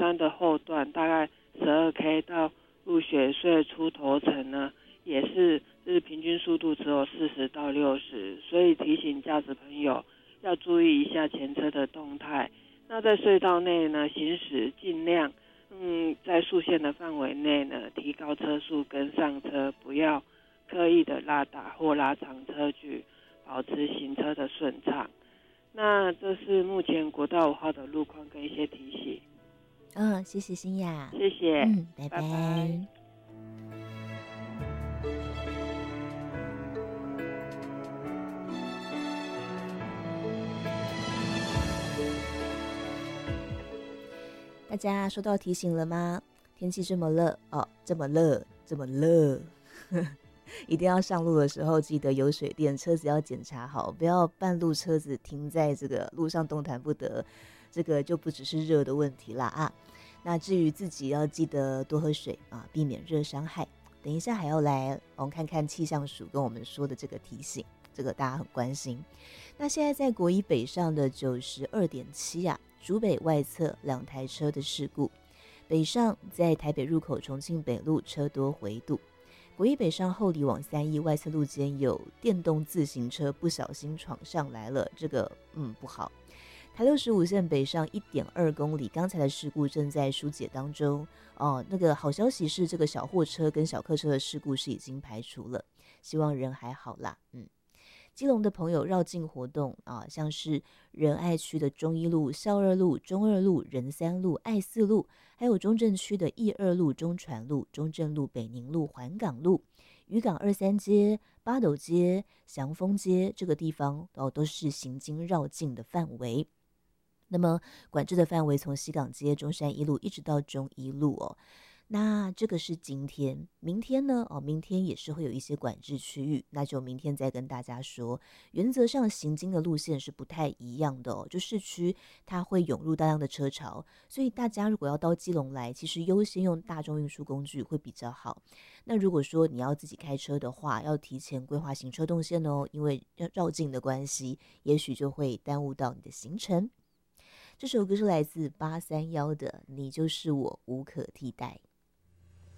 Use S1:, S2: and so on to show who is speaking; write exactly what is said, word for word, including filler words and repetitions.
S1: 端的后段大概十二 K 到入雪隧出头层呢，也是日平均速度只有四十到六十，所以提醒驾驶朋友要注意一下前车的动态。那在隧道内呢，行驶尽量嗯在速限的范围内呢，提高车速跟上车，不要刻意的拉大或拉长车距，保持行车的顺畅。那这是目前国道五号的路况跟一些提醒。
S2: 嗯，谢谢欣雅，
S1: 谢谢，
S2: 嗯，拜
S1: 拜
S2: 拜。
S1: 拜。
S2: 大家收到提醒了吗？天气这么热哦，这么热，这么热，一定要上路的时候记得有水电，车子要检查好，不要半路车子停在这个路上动弹不得，这个就不只是热的问题啦啊。那至于自己要记得多喝水啊，避免热伤害。等一下还要来我们看看气象署跟我们说的这个提醒，这个大家很关心。那现在在国一北上的九十二点七啊，竹北外侧两台车的事故，北上在台北入口重庆北路车多回堵，国一北上后里往三义外侧路间有电动自行车不小心闯上来了，这个嗯不好。台六十五线北上 一点二公里，刚才的事故正在疏解当中哦。那个好消息是，这个小货车跟小客车的事故是已经排除了，希望人还好啦。嗯，基隆的朋友绕境活动啊，像是仁爱区的中一路、孝二路、中二路、仁三路、爱四路，还有中正区的义二路、中传路、中正路、北宁路、环港路、渔港二三街、八斗街、祥丰街这个地方哦，都是行经绕境的范围。那么管制的范围从西港街、中山一路一直到中一路哦。那这个是今天，明天呢？哦，明天也是会有一些管制区域，那就明天再跟大家说。原则上行经的路线是不太一样的哦，就市区它会涌入大量的车潮，所以大家如果要到基隆来，其实优先用大众运输工具会比较好。那如果说你要自己开车的话，要提前规划行车动线哦，因为绕境的关系，也许就会耽误到你的行程。这首歌是来自八三一的《你就是我无可替代》。